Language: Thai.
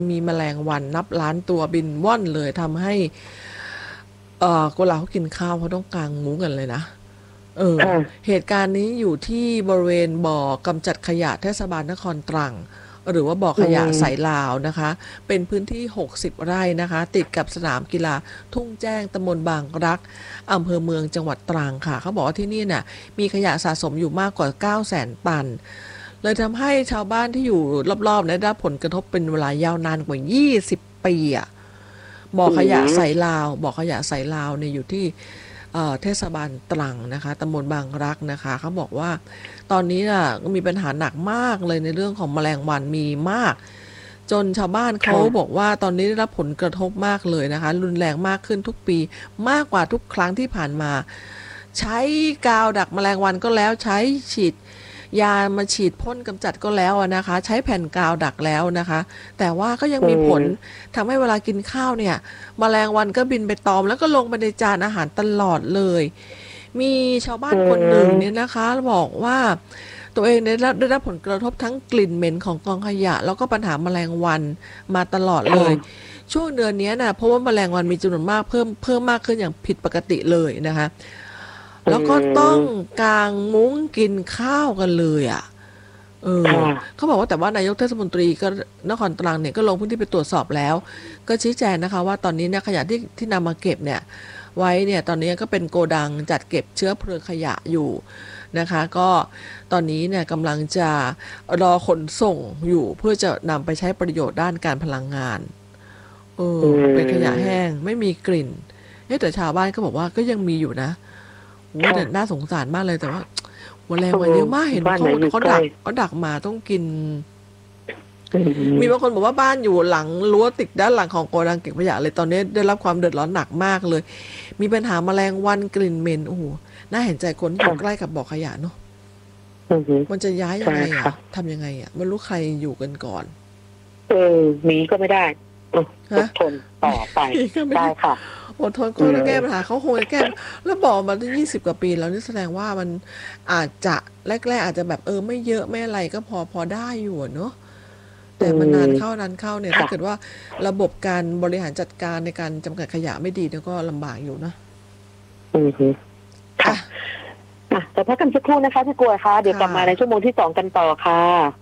มีแมลงวันนับล้านตัวบินว่อนเลยทำให้เวลาเขากินข้าวเขาต้องกางมุ้งกันเลยนะค่ะเหตุการณ์นี้อยู่ที่บริเวณบ่อกำจัดขยะเทศบาลนครตรังหรือว่าบ่ออืขยะสายมลาวนะคะเป็นพื้นที่60ไร่นะคะติดกับสนามกีฬาทุ่งแจ้งตำบลบางรักอำเภอเมืองจังหวัดตรังค่ะเขาบอกว่าที่นี่น่ะมีขยะสะสมอยู่มากกว่า900,000 ตันเลยทำให้ชาวบ้านที่อยู่รอบๆได้รับผลกระทบเป็นเวลายาวนานกว่า20ปีอ่ะ บ่ออืขยะไสมลาวบ่อขยะไสลาวเนี่ยอยู่ที่เทศบาลตรังนะคะตำบลบางรักนะคะเขาบอกว่าตอนนี้น่ะมีปัญหาหนักมากเลยในเรื่องของแมลงวันมีมากจนชาวบ้านเขาค่ะบอกว่าตอนนี้ได้รับผลกระทบมากเลยนะคะรุนแรงมากขึ้นทุกปีมากกว่าทุกครั้งที่ผ่านมาใช้กาวดักแมลงวันก็แล้วใช้ฉีดยามาฉีดพ่นกำจัดก็แล้วนะคะใช้แผ่นกาวดักแล้วนะคะแต่ว่าก็ยังอืมีผลมทำให้เวลากินข้าวเนี่ย แมลงวันก็บินไปตอมแล้วก็ลงไปในจานอาหารตลอดเลย มีชาวบ้าอืนคนหนึ่งเนี่ยมนะคะบอกว่าตัวเองได้รับผลกระทบทั้งกลิ่นเหม็นของกองขยะแล้วก็ปัญหาแมลงวันมาตลอดเลค่ะยช่วงเดือนนี้นะเพราะว่าแมลงวันมีจำนวนมากเพิ่มมากขึ้นอย่างผิดปกติเลยนะคะอืแล้วก็ต้องมกางมุ้งกินข้าวกันเลยอ่ะ เออค่ะเขาบอกว่าแต่ว่านายกเทศมนตรีก็นครตรังเนี่ยก็ลงพื้นที่ไปตรวจสอบแล้วก็ชี้แจงนะคะว่าตอนนี้เนี่ยขยะที่นำมาเก็บเนี่ยไว้เนี่ยตอนนี้ก็เป็นโกดังจัดเก็บเชื้อเพลิงขยะอยู่นะคะก็ตอนนี้เนี่ยกำลังจะรอขนส่งอยู่เพื่อจะนำไปใช้ประโยชน์ด้านการพลังงานอืเป็นขยะแห้มงไม่มีกลิ่นแต่ชาวบ้านก็บอกว่าก็ยังมีอยู่นะโอ้แต่น่าค่ะสงสารมากเลยแต่ว่าแมลงเออวันเยอะมากเห็นบ้านไหนอยู่ใกล้เขาดักมาต้องกินอืมีบางมคนบอกว่าบ้านอยู่หลังรั้วติดด้านหลังของโกดังเก็บขยะเลยตอนนี้ได้รับความเดือดร้อนหนักมากเลยมีปัญหาแมลงวันกลิ่นเหม็นโอ้โหน่าเห็นใจคนที่อยู่ใกล้ค่ะกับบ่อขยะเนาะอืมมันจะย้ายยังใช่ไงอ่ะค่ะทำยังไงอ่ะไม่รู้ใครอยู่กันก่อนเออหนีก็ไม่ได้ออฮะดทนต่อไปนี่ก็ไม่ได้ได้ค่ะอดทนอืก็จะแก้ปัญหามเขาคงจะแก้แล้วบอกมาตั้ง20 กว่าปีแล้วนี่แสดงว่ามันอาจจะแรกๆอาจจะแบบไม่เยอะไม่อะไรก็พอได้อยู่อะเนาะอืแต่มันมนานเข้าเนี่ยถ้าค่ะเกิดว่าระบบการบริหารจัดการในการจำกัดขยะไม่ดีเนี่ยก็ลำบากอยู่นะอืมค่ะค่ะแต่พักกันสักครู่นะคะพี่กลัวค่ะเดี๋ยวกลับมาในค่ะชั่วโมงที่สองกันต่อค่ะ